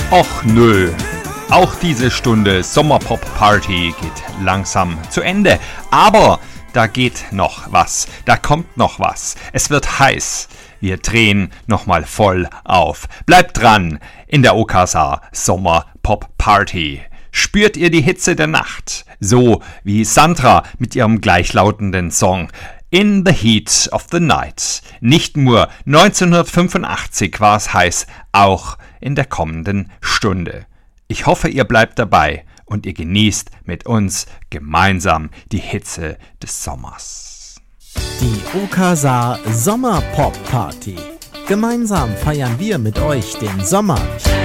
Och nö, auch diese Stunde Sommerpop-Party geht langsam zu Ende. Aber da geht noch was, da kommt noch was. Es wird heiß. Wir drehen nochmal voll auf. Bleibt dran in der Okasa Sommerpop-Party. Spürt ihr die Hitze der Nacht? So wie Sandra mit ihrem gleichlautenden Song In the Heat of the Night. Nicht nur 1985 war es heiß, auch in der kommenden Stunde. Ich hoffe, ihr bleibt dabei und ihr genießt mit uns gemeinsam die Hitze des Sommers. Die Okasa Sommerpop Party. Gemeinsam feiern wir mit euch den Sommer.